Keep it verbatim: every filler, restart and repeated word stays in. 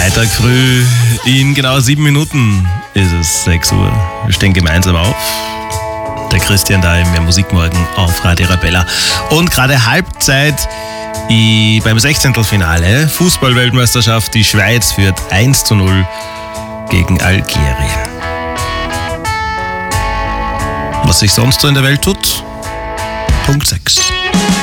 Freitag früh, in genau sieben Minuten ist es sechs Uhr. Wir stehen gemeinsam auf. Der Christian da im Mehr Musikmorgen auf Radio Arabella. Und gerade Halbzeit i, beim Sechzehntelfinale Fußball-Weltmeisterschaft. Die Schweiz führt eins zu null gegen Algerien. Was sich sonst so in der Welt tut? Punkt sechs.